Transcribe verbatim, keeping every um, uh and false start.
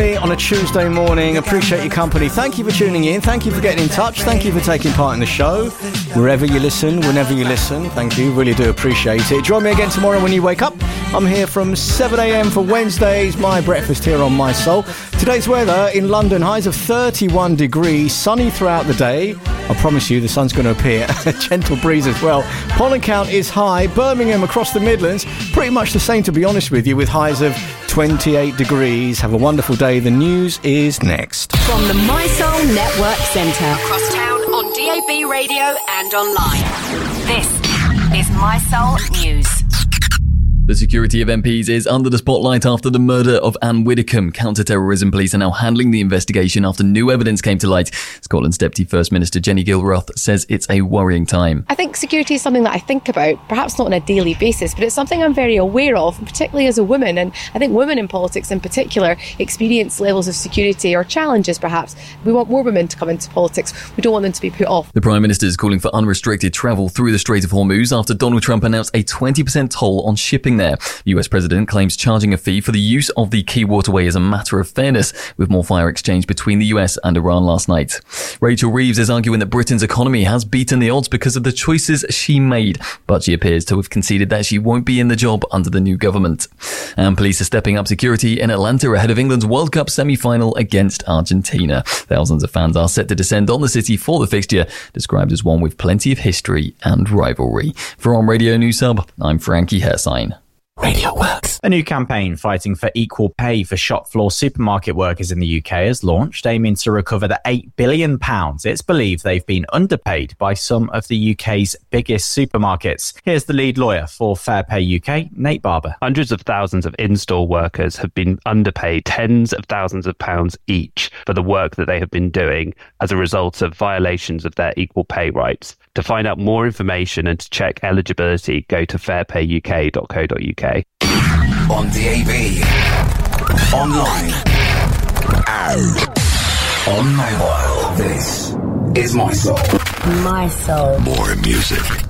me on a Tuesday morning. Appreciate your company. Thank you for tuning in. Thank you for getting in touch. Thank you for taking part in the show. Wherever you listen, whenever you listen, thank you. Really do appreciate it. Join me again tomorrow when you wake up. I'm here from seven a.m. for Wednesdays, my breakfast here on My Soul. Today's weather in London, highs of thirty-one degrees, sunny throughout the day. I promise you the sun's going to appear. A gentle breeze as well. Pollen count is high. Birmingham across the Midlands, pretty much the same to be honest with you, with highs of twenty-eight degrees. Have a wonderful day. The news is next. From the My Soul Network Centre. Across town on D A B radio and online. This is My Soul News. The security of M Ps is under the spotlight after the murder of Anne Widdecombe. Counter-terrorism police are now handling the investigation after new evidence came to light. Scotland's Deputy First Minister Jenny Gilroth says it's a worrying time. I think security is something that I think about, perhaps not on a daily basis, but it's something I'm very aware of, particularly as a woman. And I think women in politics in particular experience levels of security or challenges perhaps. We want more women to come into politics. We don't want them to be put off. The Prime Minister is calling for unrestricted travel through the Strait of Hormuz after Donald Trump announced a twenty percent toll on shipping there. The U S President claims charging a fee for the use of the key waterway is a matter of fairness, with more fire exchange between the U S and Iran last night. Rachel Reeves is arguing that Britain's economy has beaten the odds because of the choices she made, but she appears to have conceded that she won't be in the job under the new government. And police are stepping up security in Atlanta ahead of England's World Cup semi-final against Argentina. Thousands of fans are set to descend on the city for the fixture, described as one with plenty of history and rivalry. For On Radio News Hub, I'm Frankie Hersign. Radio Works. A new campaign fighting for equal pay for shop floor supermarket workers in the U K has launched, aiming to recover the eight billion pounds it's believed they've been underpaid by some of the U K's biggest supermarkets. Here's the lead lawyer for Fair Pay U K, Nate Barber. Hundreds of thousands of in-store workers have been underpaid tens of thousands of pounds each for the work that they have been doing as a result of violations of their equal pay rights. To find out more information and to check eligibility, go to fair pay U K dot co dot U K. On D A B, online, and on mobile. This is My Soul. My Soul. More music.